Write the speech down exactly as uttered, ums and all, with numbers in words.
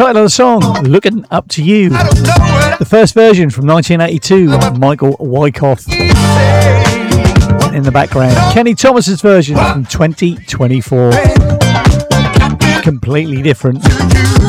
title of the song, Looking Up to You. The first version from nineteen eighty-two, Michael Wyckoff. And in the background, Kenny Thomas's version from twenty twenty-four. Completely different.